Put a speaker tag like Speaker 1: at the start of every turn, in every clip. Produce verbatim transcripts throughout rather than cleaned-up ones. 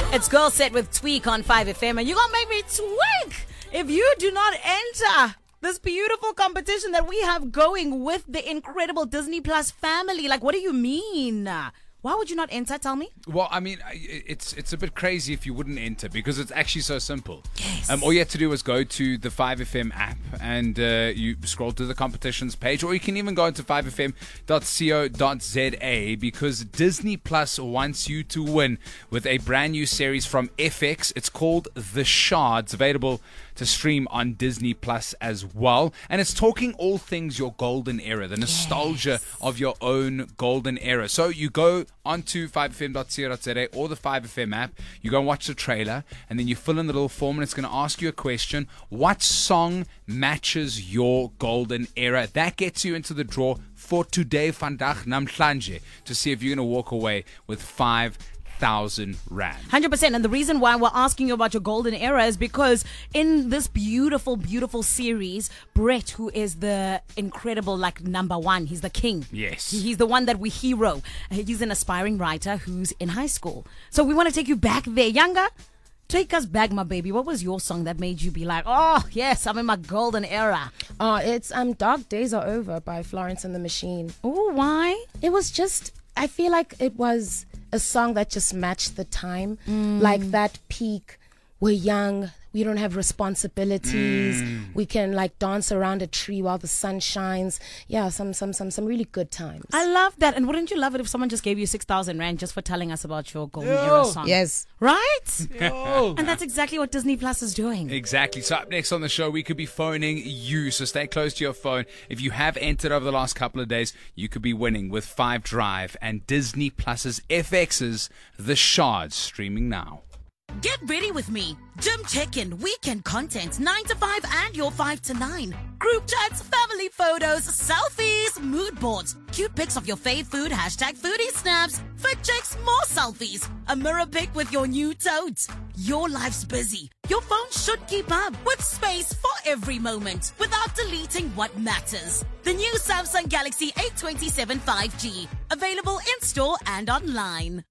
Speaker 1: It's Girl Set with Tweak on five F M, and you're gonna make me tweak if you do not enter this beautiful competition that we have going with the incredible Disney Plus family. Like, what do you mean? Why would you not enter? Tell me.
Speaker 2: Well, I mean, it's it's a bit crazy if you wouldn't enter because it's actually so simple.
Speaker 1: Yes.
Speaker 2: Um, all you have to do is go to the five F M app and uh, you scroll to the competitions page, or you can even go into five f m dot co dot z a because Disney Plus wants you to win with a brand new series from F X. It's called The Shards, available to stream on Disney Plus as well. And it's talking all things your golden era, the nostalgia
Speaker 1: Yes.
Speaker 2: of your own golden era. So you go onto five f m dot co dot z a or the five F M app, you go and watch the trailer, and then you fill in the little form, and it's going to ask you a question. What song matches your golden era? That gets you into the draw for today, vandag namhlanje, to see if you're going to walk away with five thousand rand.
Speaker 1: one hundred percent. And the reason why we're asking you about your golden era is because in this beautiful, beautiful series, Brett, who is the incredible, like, number one, he's the king.
Speaker 2: Yes.
Speaker 1: He- He's the one that we hero. He's an aspiring writer who's in high school. So we want to take you back there. Younger, take us back, my baby. What was your song that made you be like, oh, yes, I'm in my golden era?
Speaker 3: Oh, it's um Dark Days Are Over by Florence and the Machine.
Speaker 1: Oh, why?
Speaker 3: It was just, I feel like it was a song that just matched the time. Like that peak, we're young, we don't have responsibilities, we can like dance around a tree while the sun shines. Yeah, some some some some really good times.
Speaker 1: I love that. And wouldn't you love it if someone just gave you six thousand rand just for telling us about your golden era song?
Speaker 3: Yes.
Speaker 1: Right? And that's exactly what Disney Plus is doing.
Speaker 2: Exactly. So up next on the show, we could be phoning you. So stay close to your phone. If you have entered over the last couple of days, you could be winning with Five Drive and Disney Plus's F X's The Shards, streaming now.
Speaker 4: Get ready with me. Gym check-in, weekend content, nine to five and your five to nine. Group chats, family photos, selfies, mood boards, cute pics of your fave food, hashtag foodie snaps, fit checks, more selfies, a mirror pic with your new totes. Your life's busy. Your phone should keep up with space for every moment without deleting what matters. The new Samsung Galaxy A twenty-seven five G. Available in-store and online.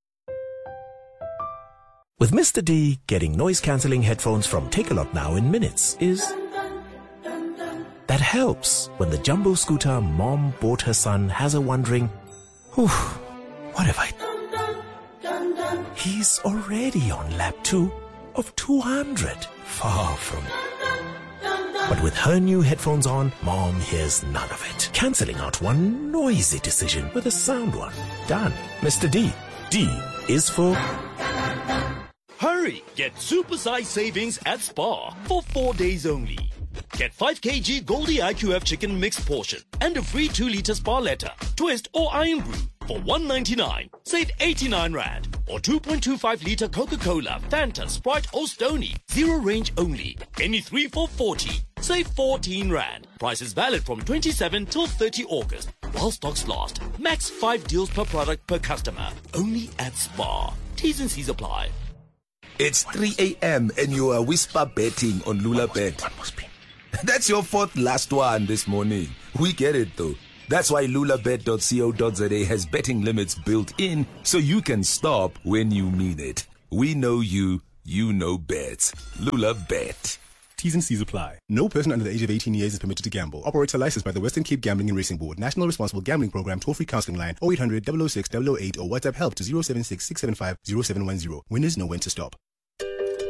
Speaker 5: With Mister D, getting noise-cancelling headphones from Takealot now in minutes is... That helps when the jumbo scooter mom bought her son has her wondering, whew, what have I... He's already on lap two of two hundred, far from... But with her new headphones on, mom hears none of it, cancelling out one noisy decision with a sound one. Done. Mister D. D is for...
Speaker 6: Hurry! Get supersized savings at Spar for four days only. Get five kilograms Goldie I Q F chicken mixed portion and a free two litre Spar letter, twist or iron brew for one ninety-nine. Save eighty-nine rand. Or two point two five litre Coca-Cola, Fanta, Sprite or Stoney. Zero range only. Any three for forty. Save fourteen rand. Price is valid from twenty-seventh till thirtieth August. While stocks last. Max five deals per product per customer. Only at Spar. T's and C's apply.
Speaker 7: It's three a.m. and you are whisper betting on Lulabet. That's your fourth last one this morning. We get it though. That's why lulabet dot co dot z a has betting limits built in so you can stop when you mean it. We know you, you know bets. Lulabet.
Speaker 8: T's and C's apply. No person under the age of eighteen years is permitted to gamble. Operator licensed by the Western Cape Gambling and Racing Board. National Responsible Gambling Program. Toll-free counseling line oh eight hundred, double oh six, double oh eight or WhatsApp help to zero seven six, six seven five, zero seven one zero. Winners know when to stop.